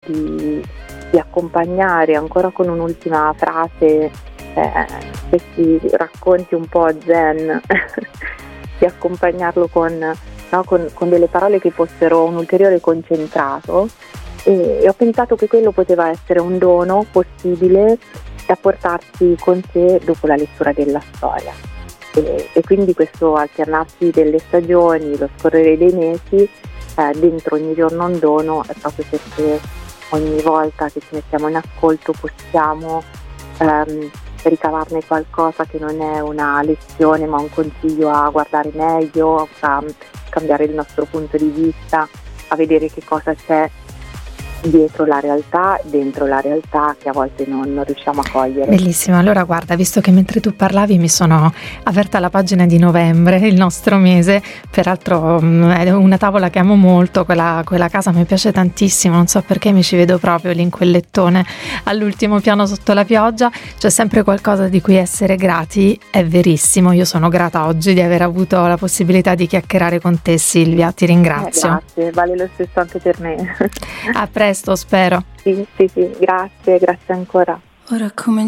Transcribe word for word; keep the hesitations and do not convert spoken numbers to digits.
di, di accompagnare ancora con un'ultima frase eh, questi racconti un po' zen, di accompagnarlo con, no, con, con delle parole che fossero un ulteriore concentrato, e, e ho pensato che quello poteva essere un dono possibile da portarsi con sé dopo la lettura della storia. E, e quindi questo alternarsi delle stagioni, lo scorrere dei mesi, eh, dentro ogni giorno un dono, è proprio perché ogni volta che ci mettiamo in ascolto possiamo ehm, ricavarne qualcosa che non è una lezione ma un consiglio a guardare meglio, a cambiare il nostro punto di vista, a vedere che cosa c'è dietro la realtà, dentro la realtà che a volte non, non riusciamo a cogliere. Bellissimo. Allora guarda, visto che mentre tu parlavi mi sono aperta la pagina di novembre, il nostro mese, peraltro mh, è una tavola che amo molto, quella, quella casa mi piace tantissimo, non so perché mi ci vedo proprio lì in quel lettone all'ultimo piano sotto la pioggia, c'è sempre qualcosa di cui essere grati, è verissimo. Io sono grata oggi di aver avuto la possibilità di chiacchierare con te, Silvia, ti ringrazio. Eh, grazie, vale lo stesso anche per me. A presto, spero. Sì, sì, sì, grazie, grazie ancora. Ora come